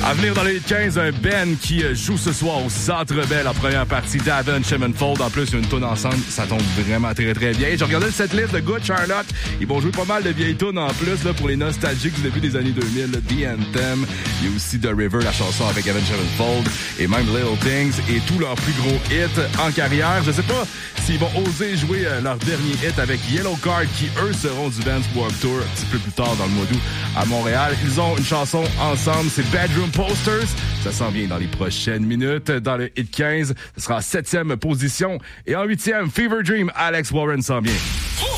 À venir dans les 15, un Ben qui joue ce soir au Centre Bell en première partie d'Avon Shemenfold. En plus, il y a une toune ensemble, ça tombe vraiment très très bien. J'ai regardé cette liste de Good Charlotte. Ils vont jouer pas mal de vieilles tounes en plus là, pour les nostalgiques du début des années 2000. Là, The Anthem, il y a aussi The River, la chanson avec Avon Shemenfold, et même Little Things et tous leurs plus gros hits en carrière. Je sais pas s'ils vont oser jouer leur dernier hit avec Yellow Card qui, eux, seront du Vans Warped Tour un petit peu plus tard dans le mois d'août à Montréal. Ils ont une chanson ensemble, c'est Bedroom Posters. Ça s'en vient dans les prochaines minutes. Dans le Hit 15, ce sera en 7e position. Et en 8e, Fever Dream, Alex Warren s'en vient.